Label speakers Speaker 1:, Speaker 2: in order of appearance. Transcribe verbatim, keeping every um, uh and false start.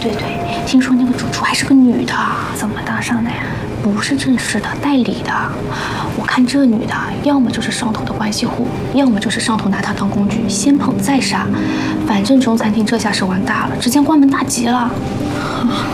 Speaker 1: 对对，听说那个主厨还是个女的，怎么搭上的呀？不是正式的，代理的。我看这女的，要么就是上头的关系户，要么就是上头拿她当工具，先捧再杀。反正中餐厅这下是玩大了，直接关门大吉了。